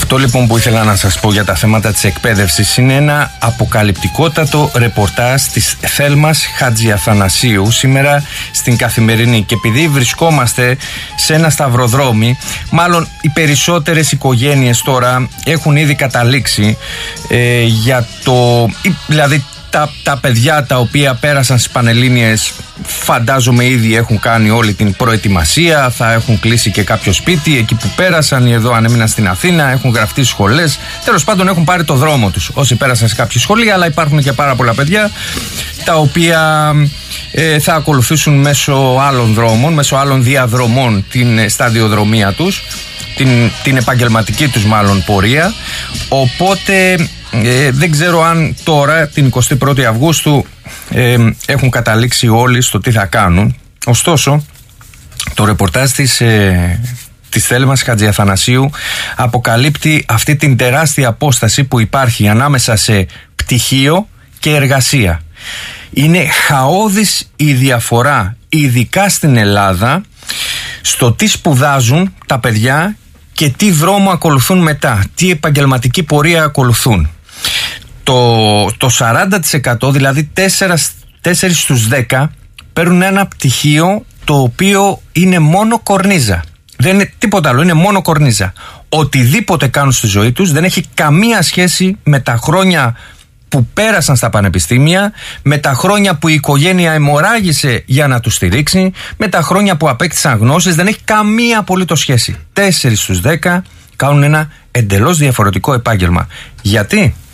Αυτό λοιπόν που ήθελα να σας πω για τα θέματα της εκπαίδευσης είναι ένα αποκαλυπτικότατο ρεπορτάζ της Θέλμας Χατζιαθανασίου σήμερα στην Καθημερινή. Και επειδή βρισκόμαστε σε ένα σταυροδρόμι, μάλλον οι περισσότερες οικογένειες τώρα έχουν ήδη καταλήξει για το... Δηλαδή τα παιδιά τα οποία πέρασαν στις Πανελλήνιες φαντάζομαι ήδη έχουν κάνει όλη την προετοιμασία, θα έχουν κλείσει και κάποιο σπίτι εκεί που πέρασαν, ή εδώ αν έμειναν στην Αθήνα, έχουν γραφτεί σχολές, τέλος πάντων έχουν πάρει το δρόμο τους όσοι πέρασαν σε κάποια σχολεία, αλλά υπάρχουν και πάρα πολλά παιδιά τα οποία θα ακολουθήσουν μέσω άλλων δρόμων, μέσω άλλων διαδρομών την σταδιοδρομία τους, την επαγγελματική τους μάλλον πορεία. Οπότε δεν ξέρω αν τώρα την 21η Αυγούστου έχουν καταλήξει όλοι στο τι θα κάνουν. Ωστόσο το ρεπορτάζ της Θέλμας Χατζιαθανασίου αποκαλύπτει αυτή την τεράστια απόσταση που υπάρχει ανάμεσα σε πτυχίο και εργασία. Είναι χαόδης η διαφορά, ειδικά στην Ελλάδα, στο τι σπουδάζουν τα παιδιά και τι δρόμο ακολουθούν μετά, τι επαγγελματική πορεία ακολουθούν. Το 40%, δηλαδή 4 στους 10 παίρνουν ένα πτυχίο το οποίο είναι μόνο κορνίζα. Δεν είναι τίποτα άλλο, είναι μόνο κορνίζα. Οτιδήποτε κάνουν στη ζωή τους δεν έχει καμία σχέση με τα χρόνια που πέρασαν στα πανεπιστήμια, με τα χρόνια που η οικογένεια αιμορράγησε για να τους στηρίξει, με τα χρόνια που απέκτησαν γνώσεις, δεν έχει καμία απολύτως σχέση. 4 στους 10 κάνουν ένα εντελώς διαφορετικό επάγγελμα. Γιατί?